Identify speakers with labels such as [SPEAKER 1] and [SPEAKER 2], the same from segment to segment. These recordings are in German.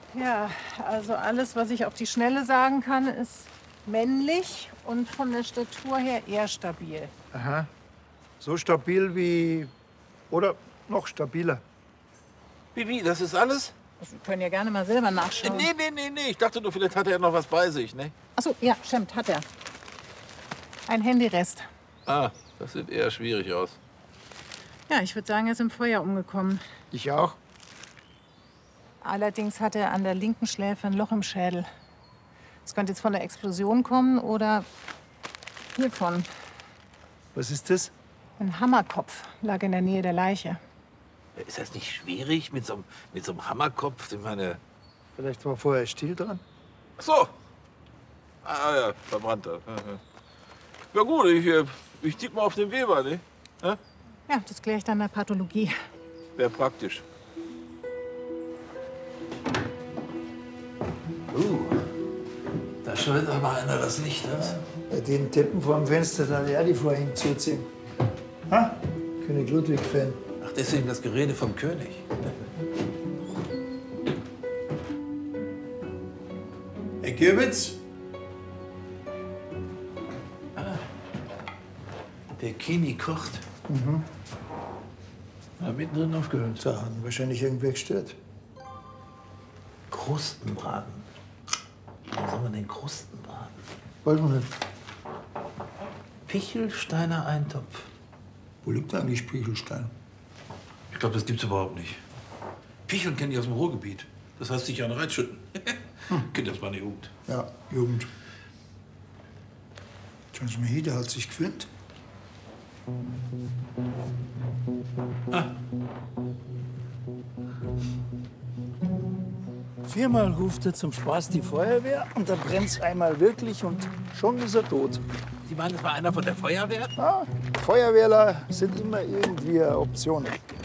[SPEAKER 1] Ja, also alles, was ich auf die Schnelle sagen kann, ist männlich und von der Statur her eher stabil.
[SPEAKER 2] Aha. So stabil wie... oder noch stabiler.
[SPEAKER 3] Bibi, das ist alles?
[SPEAKER 1] Also, wir können ja gerne mal selber nachschauen.
[SPEAKER 3] Nee. Ich dachte nur, vielleicht hat er noch was bei sich, ne?
[SPEAKER 1] Achso, ja, stimmt, hat er. Ein Handyrest.
[SPEAKER 3] Ah, das sieht eher schwierig aus.
[SPEAKER 1] Ja, ich würde sagen, er ist im Feuer umgekommen.
[SPEAKER 2] Ich auch.
[SPEAKER 1] Allerdings hat er an der linken Schläfe ein Loch im Schädel. Es könnte jetzt von der Explosion kommen oder hiervon.
[SPEAKER 2] Was ist das?
[SPEAKER 1] Ein Hammerkopf lag in der Nähe der Leiche.
[SPEAKER 3] Ist das nicht schwierig mit so einem Hammerkopf? Ich meine...
[SPEAKER 2] Vielleicht war vorher Stiel dran.
[SPEAKER 3] Ach so. Ah ja, verbrannter. Ja gut, ich tippe mal auf den Weber, ne? Ja?
[SPEAKER 1] Ja, das kläre ich dann in der Pathologie.
[SPEAKER 3] Wäre praktisch. Da scheint aber einer das Licht aus.
[SPEAKER 2] Bei den Teppen vor dem Fenster, da er die vorhin zuziehen. Ha? König Ludwig-Fan.
[SPEAKER 3] Ach, deswegen das Gerede vom König.
[SPEAKER 2] Herr Kürbitz?
[SPEAKER 3] Der Kini kocht. Hat mittendrin aufgehört.
[SPEAKER 2] Da haben wahrscheinlich irgendwer gestört.
[SPEAKER 3] Krustenbraten. Wie soll man den Krustenbraten?
[SPEAKER 2] Weiß man nicht.
[SPEAKER 3] Pichelsteiner Eintopf.
[SPEAKER 2] Wo liegt eigentlich Pichelstein?
[SPEAKER 3] Ich glaube, das gibt's überhaupt nicht. Picheln kenne ich aus dem Ruhrgebiet. Das heißt, sich an reinschütten. Kennt das meine Jugend.
[SPEAKER 2] Ja, Jugend. Schauen Sie mal hier, der hat sich gefilmt. Viermal ruft er zum Spaß die Feuerwehr und dann brennt's einmal wirklich und schon ist er tot.
[SPEAKER 3] Sie meinen, das war einer von der Feuerwehr?
[SPEAKER 2] Ah, Feuerwehrler sind immer irgendwie eine Option.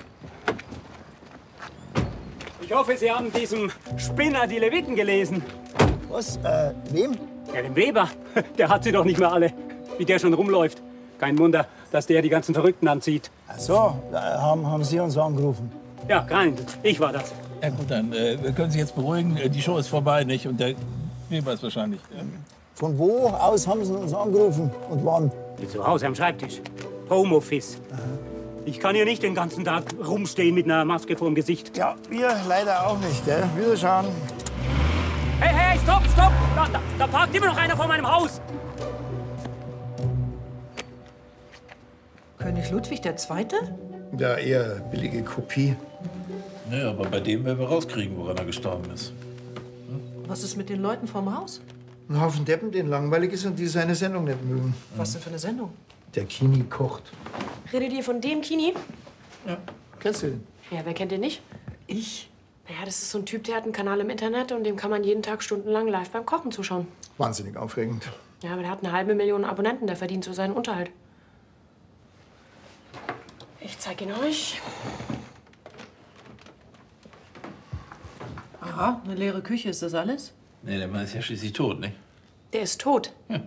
[SPEAKER 4] Ich hoffe, Sie haben diesem Spinner die Leviten gelesen.
[SPEAKER 2] Was? Wem?
[SPEAKER 4] Ja, dem Weber. Der hat sie doch nicht mehr alle. Wie der schon rumläuft. Kein Wunder, dass der die ganzen Verrückten anzieht.
[SPEAKER 2] Ach so, da haben Sie uns angerufen.
[SPEAKER 4] Ja, kein. Ich war das.
[SPEAKER 3] Ja gut, dann wir können sich jetzt beruhigen. Die Show ist vorbei, nicht? Und der Weber ist wahrscheinlich...
[SPEAKER 2] Von wo aus haben Sie uns angerufen und wann?
[SPEAKER 4] Zu Hause am Schreibtisch. Homeoffice. Ich kann hier nicht den ganzen Tag rumstehen mit einer Maske vorm Gesicht.
[SPEAKER 2] Ja, wir leider auch nicht, gell? Wiederschauen.
[SPEAKER 4] Hey, stopp! Da parkt immer noch einer vor meinem Haus.
[SPEAKER 5] König Ludwig II.?
[SPEAKER 2] Ja, eher billige Kopie.
[SPEAKER 3] Naja, aber bei dem werden wir rauskriegen, woran er gestorben ist.
[SPEAKER 5] Was ist mit den Leuten vorm Haus?
[SPEAKER 2] Ein Haufen Deppen, denen langweilig ist und die seine Sendung nicht mögen.
[SPEAKER 5] Was denn für eine Sendung?
[SPEAKER 2] Der Kini kocht.
[SPEAKER 6] Redet ihr von dem Kini?
[SPEAKER 2] Ja. Kennst du den?
[SPEAKER 6] Ja, wer kennt den nicht?
[SPEAKER 5] Ich?
[SPEAKER 6] Naja, das ist so ein Typ, der hat einen Kanal im Internet und dem kann man jeden Tag stundenlang live beim Kochen zuschauen.
[SPEAKER 2] Wahnsinnig aufregend.
[SPEAKER 6] Ja, aber der hat 500.000 Abonnenten, der verdient so seinen Unterhalt. Ich zeig ihn euch.
[SPEAKER 5] Aha, eine leere Küche, ist das alles?
[SPEAKER 3] Nee, der Mann ist ja schließlich tot, nicht?
[SPEAKER 6] Der ist tot.
[SPEAKER 3] Ja.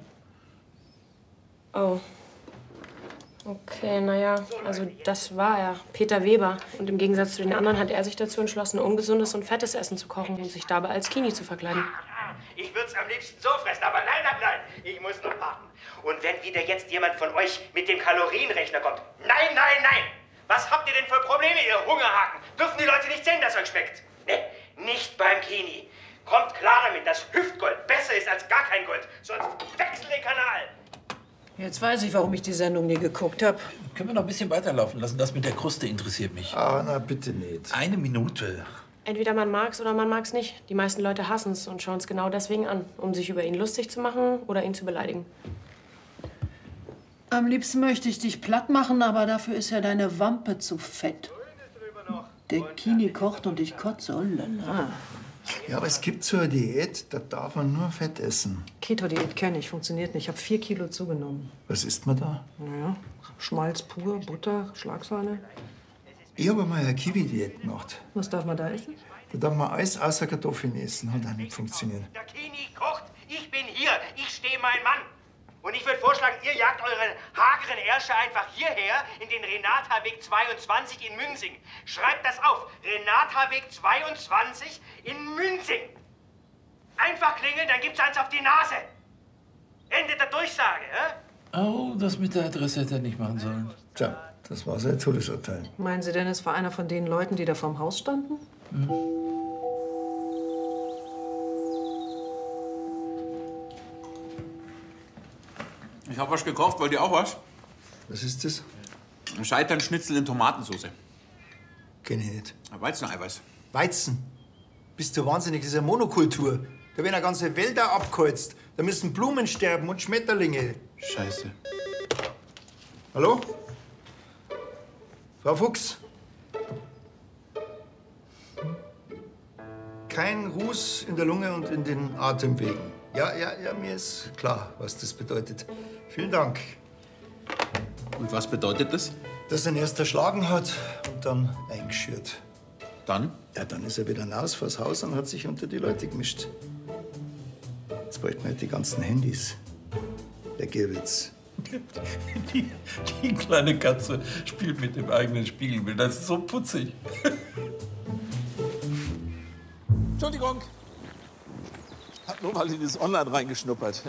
[SPEAKER 6] Oh. Okay, naja, also das war er, Peter Weber. Und im Gegensatz zu den anderen hat er sich dazu entschlossen, ungesundes und fettes Essen zu kochen und sich dabei als Kini zu verkleiden.
[SPEAKER 7] Ich würde es am liebsten so fressen, aber nein, ich muss noch warten. Und wenn wieder jetzt jemand von euch mit dem Kalorienrechner kommt, nein! Was habt ihr denn für Probleme, ihr Hungerhaken? Dürfen die Leute nicht sehen, dass euch schmeckt? Ne, nicht beim Kini. Kommt klar damit, dass Hüftgold besser ist als gar kein Gold. Sonst wechselt den Kanal.
[SPEAKER 5] Jetzt weiß ich, warum ich die Sendung nie geguckt habe.
[SPEAKER 3] Können wir noch ein bisschen weiterlaufen lassen? Das mit der Kruste interessiert mich.
[SPEAKER 2] Ah, na bitte nicht.
[SPEAKER 3] Eine Minute.
[SPEAKER 6] Entweder man mag's oder man mag's nicht. Die meisten Leute hassen es und schauen es genau deswegen an, um sich über ihn lustig zu machen oder ihn zu beleidigen.
[SPEAKER 5] Am liebsten möchte ich dich platt machen, aber dafür ist ja deine Wampe zu fett. Der Kini kocht und ich kotze. Oh lala.
[SPEAKER 2] Ja, aber es gibt so eine Diät, da darf man nur Fett essen.
[SPEAKER 5] Keto-Diät kenne ich, funktioniert nicht. Ich habe 4 Kilo zugenommen.
[SPEAKER 2] Was isst man da?
[SPEAKER 5] Naja, Schmalz pur, Butter, Schlagsahne.
[SPEAKER 2] Ich habe mal eine Kiwi-Diät gemacht.
[SPEAKER 5] Was darf man da essen?
[SPEAKER 2] Da darf man alles außer Kartoffeln essen. Hat auch nicht funktioniert.
[SPEAKER 7] Der Kini kocht, ich bin hier, ich stehe mein Mann. Und ich würde vorschlagen, ihr jagt eure hageren Ärsche einfach hierher in den Renata-Weg 22 in Münzing. Schreibt das auf. Renata-Weg 22 in Münzing. Einfach klingeln, dann gibt's eins auf die Nase. Ende der Durchsage,
[SPEAKER 3] Oh, das mit der Adresse hätte er nicht machen sollen.
[SPEAKER 2] Tja, das war sein Todesurteil.
[SPEAKER 5] Meinen Sie denn, es war einer von den Leuten, die da vorm Haus standen?
[SPEAKER 8] Ich hab was gekauft. Wollt ihr auch was?
[SPEAKER 2] Was ist das?
[SPEAKER 8] Ein Scheiternschnitzel in Tomatensauce.
[SPEAKER 2] Kenn ich nicht.
[SPEAKER 8] Weizeneiweiß.
[SPEAKER 2] Weizen? Bist du wahnsinnig? Das ist eine Monokultur. Da werden ja ganze Wälder abgeholzt. Da müssen Blumen sterben und Schmetterlinge.
[SPEAKER 8] Scheiße.
[SPEAKER 2] Hallo? Frau Fuchs? Kein Ruß in der Lunge und in den Atemwegen. Ja, mir ist klar, was das bedeutet. Vielen Dank.
[SPEAKER 8] Und was bedeutet das?
[SPEAKER 2] Dass er ihn erst erschlagen hat und dann eingeschürt.
[SPEAKER 8] Dann?
[SPEAKER 2] Ja, dann ist er wieder hinaus vors Haus und hat sich unter die Leute gemischt. Jetzt bräuchten wir halt die ganzen Handys. Der Gewitz.
[SPEAKER 3] Die kleine Katze spielt mit dem eigenen Spiegelbild. Das ist so putzig. Entschuldigung. Hab nur mal in das Online reingeschnuppert.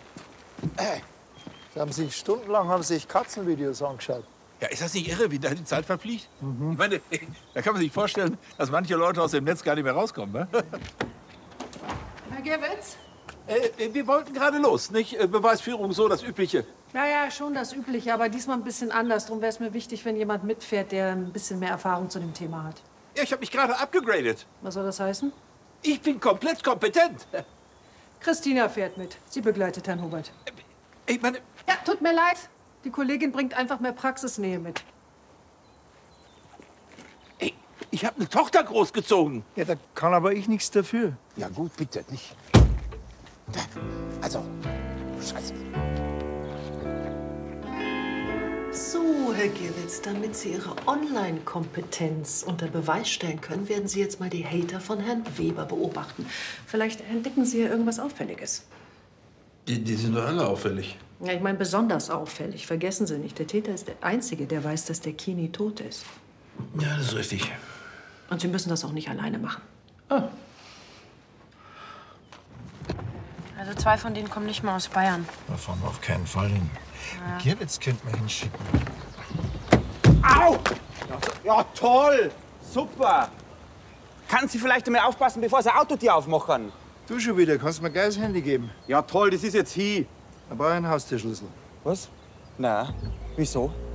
[SPEAKER 2] Sie haben sich Katzenvideos angeschaut.
[SPEAKER 3] Ja, ist das nicht irre, wie da die Zeit verfliegt? Ich meine, da kann man sich vorstellen, dass manche Leute aus dem Netz gar nicht mehr rauskommen. Ne?
[SPEAKER 1] Herr Gewitz?
[SPEAKER 3] Wir wollten gerade los, nicht? Beweisführung, so das Übliche.
[SPEAKER 5] Ja, schon das Übliche, aber diesmal ein bisschen anders. Darum wäre es mir wichtig, wenn jemand mitfährt, der ein bisschen mehr Erfahrung zu dem Thema hat.
[SPEAKER 3] Ja, ich habe mich gerade abgegradet.
[SPEAKER 5] Was soll das heißen?
[SPEAKER 3] Ich bin komplett kompetent.
[SPEAKER 5] Christina fährt mit. Sie begleitet Herrn Hubert.
[SPEAKER 3] Ich meine,
[SPEAKER 5] Ja, tut mir leid. Die Kollegin bringt einfach mehr Praxisnähe mit.
[SPEAKER 3] ich habe eine Tochter großgezogen.
[SPEAKER 2] Ja, da kann aber ich nichts dafür.
[SPEAKER 3] Ja gut, bitte nicht. Also, scheiße.
[SPEAKER 5] So, Herr Gewitz, damit Sie Ihre Online-Kompetenz unter Beweis stellen können, werden Sie jetzt mal die Hater von Herrn Weber beobachten. Vielleicht entdecken Sie ja irgendwas Auffälliges.
[SPEAKER 3] Die sind doch alle auffällig.
[SPEAKER 5] Ja, ich meine besonders auffällig. Vergessen Sie nicht, der Täter ist der Einzige, der weiß, dass der Kini tot ist.
[SPEAKER 3] Ja, das ist richtig.
[SPEAKER 5] Und Sie müssen das auch nicht alleine machen.
[SPEAKER 6] Also 2 von denen kommen nicht mal aus Bayern.
[SPEAKER 2] Da fahren wir auf keinen Fall hin. Gewitz könnte man hinschicken.
[SPEAKER 9] Au! Ja, toll! Super! Kann Sie vielleicht einmal aufpassen, bevor Sie Autotür aufmachen?
[SPEAKER 2] Du schon wieder, kannst mir gleich das Handy geben.
[SPEAKER 9] Ja, toll, das ist jetzt hier.
[SPEAKER 2] Aber ein Haustürschlüssel.
[SPEAKER 9] Was? Na, wieso?